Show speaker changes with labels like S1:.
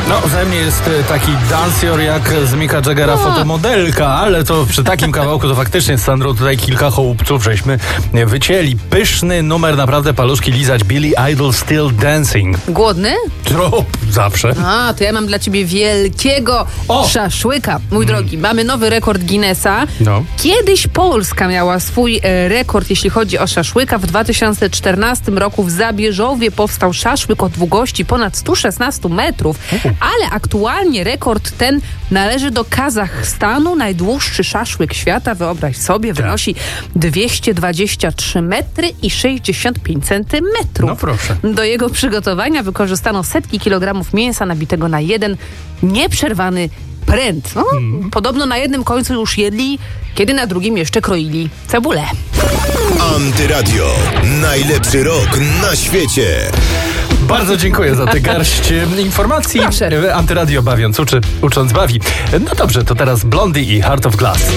S1: No, ze mnie jest taki dancjor jak z Micka Jaggera fotomodelka, ale to przy takim kawałku to faktycznie z Sandrą tutaj kilka chołupców żeśmy wycięli. Pyszny numer, naprawdę paluszki lizać. Billy Idol Still Dancing.
S2: Głodny?
S1: Trop, zawsze.
S2: A, to ja mam dla ciebie wielkiego szaszłyka. Mój drogi, mamy nowy rekord Guinnessa.
S1: No.
S2: Kiedyś Polska miała swój rekord, jeśli chodzi o szaszłyka. W 2014 roku w Zabierzowie powstał szaszłyk o długości ponad 116 metrów. Ale aktualnie rekord ten należy do Kazachstanu. Najdłuższy szaszłyk świata, wyobraź sobie, wynosi 223 metry i 65 centymetrów.
S1: No proszę.
S2: Do jego przygotowania wykorzystano setki kilogramów mięsa nabitego na jeden nieprzerwany pręt. No, podobno na jednym końcu już jedli, kiedy na drugim jeszcze kroili cebulę.
S3: Antyradio. Najlepszy rok na świecie.
S1: Bardzo dziękuję za tę garść informacji.
S2: Proszę.
S1: Antyradio bawiąc uczy, ucząc bawi. No dobrze, to teraz Blondie i Heart of Glass.